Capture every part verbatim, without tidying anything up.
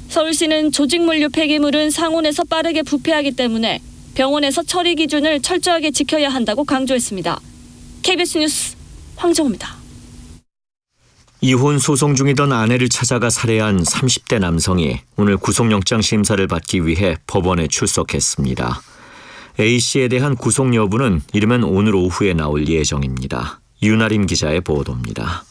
서울시는 조직물류 폐기물은 상온에서 빠르게 부패하기 때문에 병원에서 처리 기준을 철저하게 지켜야 한다고 강조했습니다. 케이비에스 뉴스 황정호입니다. 이혼 소송 중이던 아내를 찾아가 살해한 삼십 대 남성이 오늘 구속영장 심사를 받기 위해 법원에 출석했습니다. A씨에 대한 구속 여부는 이르면 오늘 오후에 나올 예정입니다. 윤아림 기자의 보도입니다.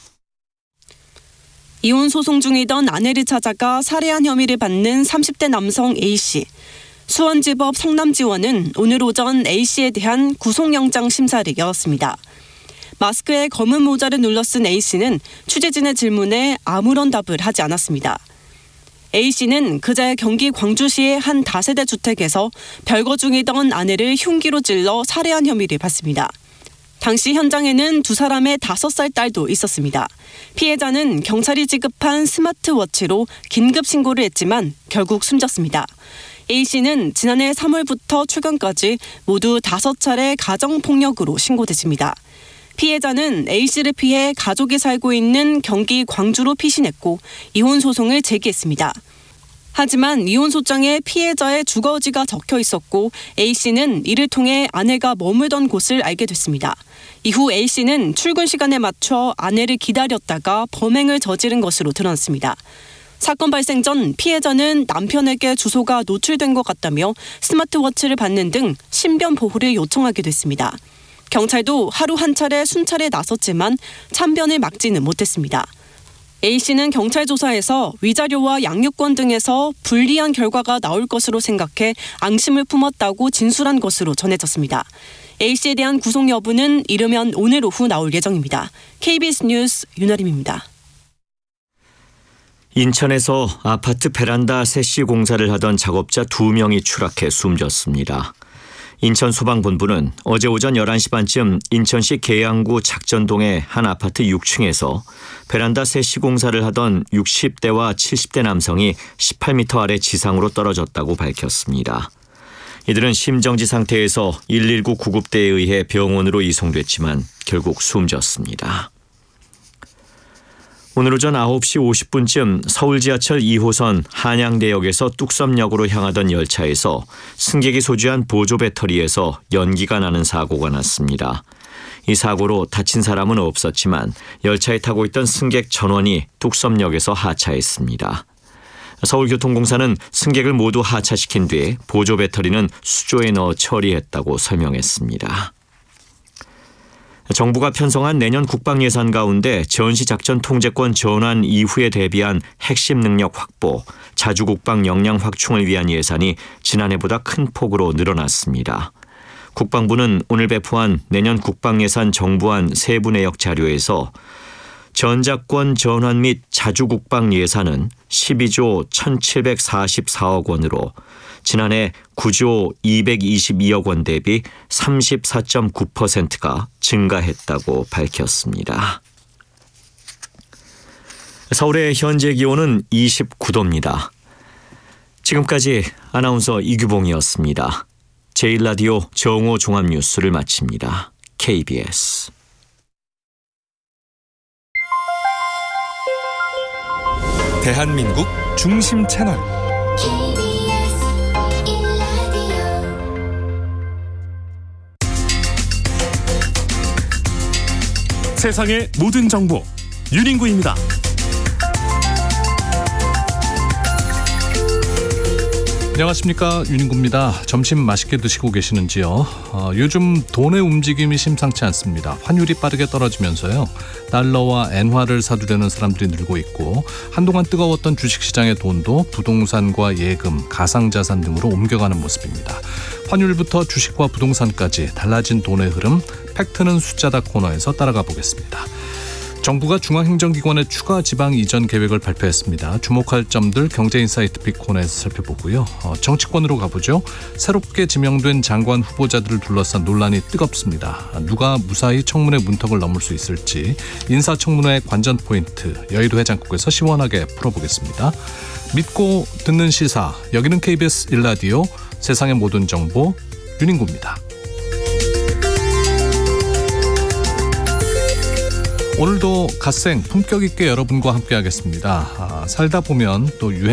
이혼 소송 중이던 아내를 찾아가 살해한 혐의를 받는 삼십 대 남성 A씨. 수원지법 성남지원은 오늘 오전 A씨에 대한 구속영장 심사를 열었습니다. 마스크에 검은 모자를 눌러쓴 A씨는 취재진의 질문에 아무런 답을 하지 않았습니다. A씨는 그제 경기 광주시의 한 다세대 주택에서 별거 중이던 아내를 흉기로 찔러 살해한 혐의를 받습니다. 당시 현장에는 두 사람의 다섯 살 딸도 있었습니다. 피해자는 경찰이 지급한 스마트워치로 긴급 신고를 했지만 결국 숨졌습니다. A씨는 지난해 삼월부터 최근까지 모두 다섯 차례 가정폭력으로 신고됐습니다. 피해자는 A씨를 피해 가족이 살고 있는 경기 광주로 피신했고 이혼 소송을 제기했습니다. 하지만 이혼 소장에 피해자의 주거지가 적혀 있었고 A씨는 이를 통해 아내가 머물던 곳을 알게 됐습니다. 이후 A씨는 출근 시간에 맞춰 아내를 기다렸다가 범행을 저지른 것으로 드러났습니다. 사건 발생 전 피해자는 남편에게 주소가 노출된 것 같다며 스마트워치를 받는 등 신변 보호를 요청하게 됐습니다. 경찰도 하루 한 차례 순찰에 나섰지만 참변을 막지는 못했습니다. A씨는 경찰 조사에서 위자료와 양육권 등에서 불리한 결과가 나올 것으로 생각해 앙심을 품었다고 진술한 것으로 전해졌습니다. A씨에 대한 구속 여부는 이르면 오늘 오후 나올 예정입니다. 케이비에스 뉴스 윤아림입니다. 인천에서 아파트 베란다 세시 공사를 하던 작업자 두 명이 추락해 숨졌습니다. 인천소방본부는 어제 오전 열한 시 반쯤 인천시 계양구 작전동의 한 아파트 육 층에서 베란다 세시 공사를 하던 육십 대와 칠십 대 남성이 십팔 미터 아래 지상으로 떨어졌다고 밝혔습니다. 이들은 심정지 상태에서 일일구 구급대에 의해 병원으로 이송됐지만 결국 숨졌습니다. 오늘 오전 아홉 시 오십 분쯤 서울 지하철 이 호선 한양대역에서 뚝섬역으로 향하던 열차에서 승객이 소지한 보조 배터리에서 연기가 나는 사고가 났습니다. 이 사고로 다친 사람은 없었지만 열차에 타고 있던 승객 전원이 뚝섬역에서 하차했습니다. 서울교통공사는 승객을 모두 하차시킨 뒤 보조 배터리는 수조에 넣어 처리했다고 설명했습니다. 정부가 편성한 내년 국방 예산 가운데 전시작전 통제권 전환 이후에 대비한 핵심 능력 확보, 자주국방 역량 확충을 위한 예산이 지난해보다 큰 폭으로 늘어났습니다. 국방부는 오늘 배포한 내년 국방 예산 정부안 세부 내역 자료에서 전작권 전환 및 자주국방 예산은 십이조 천칠백사십사억 원으로 지난해 구조 이백이십이억 원 대비 삼십사 점 구 퍼센트가 증가했다고 밝혔습니다. 서울의 현재 기온은 이십구 도입니다. 지금까지 아나운서 이규봉이었습니다. 제일 라디오 정오 종합뉴스를 마칩니다. 케이비에스 대한민국 중심 채널 세상의 모든 정보 윤인구입니다. 안녕하십니까, 윤인구입니다. 점심 맛있게 드시고 계시는지요? 어, 요즘 돈의 움직임이 심상치 않습니다. 환율이 빠르게 떨어지면서요, 달러와 엔화를 사두려는 사람들이 늘고 있고, 한동안 뜨거웠던 주식시장의 돈도 부동산과 예금, 가상자산 등으로 옮겨가는 모습입니다. 환율부터 주식과 부동산까지 달라진 돈의 흐름, 팩트는 숫자다 코너에서 따라가 보겠습니다. 정부가 중앙행정기관의 추가 지방 이전 계획을 발표했습니다. 주목할 점들 경제인사이트 빅코너에서 살펴보고요. 어, 정치권으로 가보죠. 새롭게 지명된 장관 후보자들을 둘러싼 논란이 뜨겁습니다. 누가 무사히 청문회 문턱을 넘을 수 있을지 인사청문회 관전 포인트 여의도 해장국에서 시원하게 풀어보겠습니다. 믿고 듣는 시사, 여기는 케이비에스 일 라디오 세상의 모든 정보 윤인구입니다. 오늘도 갓생 품격 있게 여러분과 함께 하겠습니다. 아, 살다 보면 또 유행